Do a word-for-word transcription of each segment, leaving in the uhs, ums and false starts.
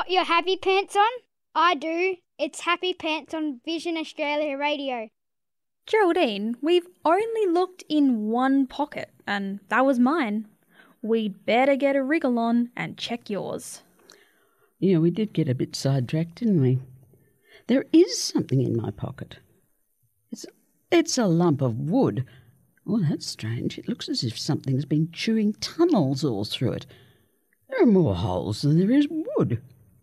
Got your happy pants on? I do. It's Happy Pants on Vision Australia Radio. Geraldine, we've only looked in one pocket, and that was mine. We'd better get a wriggle on and check yours. Yeah, we did get a bit sidetracked, didn't we? There is something in my pocket. It's, it's a lump of wood. Oh, that's strange. It looks as if something's been chewing tunnels all through it. There are more holes than there is wood.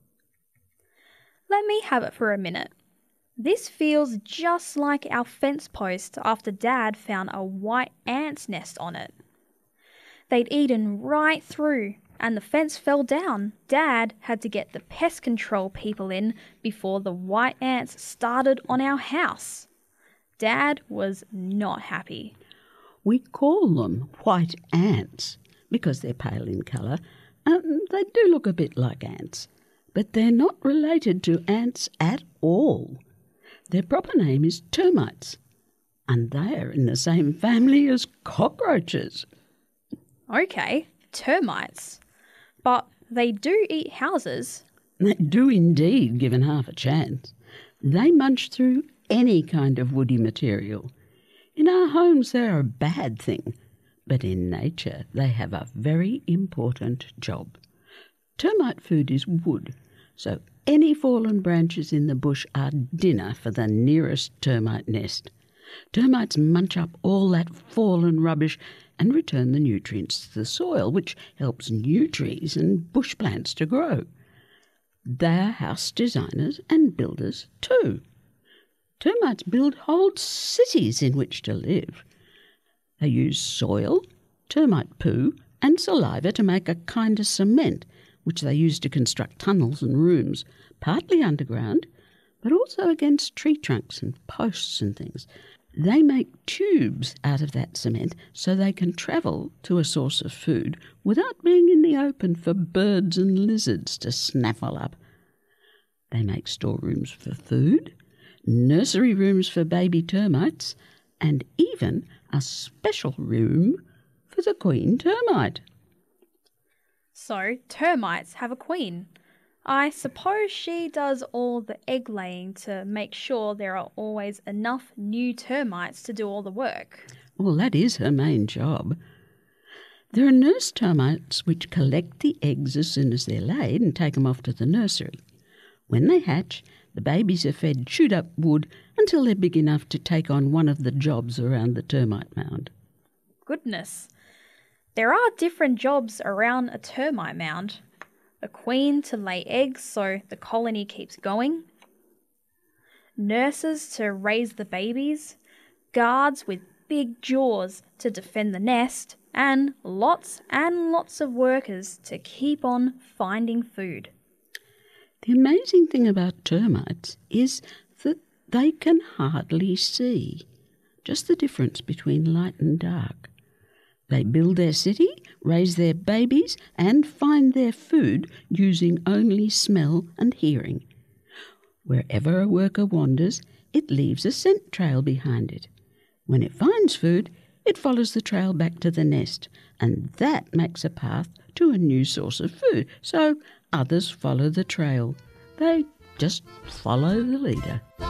Let me have it for a minute. This feels just like our fence post after Dad found a white ant's nest on it. They'd eaten right through, and the fence fell down. Dad had to get the pest control people in before the white ants started on our house. Dad was not happy. We call them white ants because they're pale in colour, and they do look a bit like ants, but they're not related to ants at all. Their proper name is termites, and they are in the same family as cockroaches. Okay, termites. But they do eat houses. They do indeed, given half a chance. They munch through any kind of woody material. In our homes they're a bad thing, but in nature they have a very important job. Termite food is wood, so any fallen branches in the bush are dinner for the nearest termite nest. Termites munch up all that fallen rubbish and return the nutrients to the soil, which helps new trees and bush plants to grow. They are house designers and builders too. Termites build whole cities in which to live. They use soil, termite poo and saliva to make a kind of cement, which they use to construct tunnels and rooms, partly underground, but also against tree trunks and posts and things. They make tubes out of that cement so they can travel to a source of food without being in the open for birds and lizards to snaffle up. They make storerooms for food, nursery rooms for baby termites, and even a special room for the queen termite. So, termites have a queen. I suppose she does all the egg laying to make sure there are always enough new termites to do all the work. Well, that is her main job. There are nurse termites which collect the eggs as soon as they're laid and take them off to the nursery. When they hatch, the babies are fed chewed up wood until they're big enough to take on one of the jobs around the termite mound. Goodness. There are different jobs around a termite mound. A queen to lay eggs so the colony keeps going, nurses to raise the babies, guards with big jaws to defend the nest, and lots and lots of workers to keep on finding food. The amazing thing about termites is that they can hardly see, just the difference between light and dark. They build their city, raise their babies, and find their food using only smell and hearing. Wherever a worker wanders, it leaves a scent trail behind it. When it finds food, it follows the trail back to the nest, and that makes a path to a new source of food, so others follow the trail. They just follow the leader.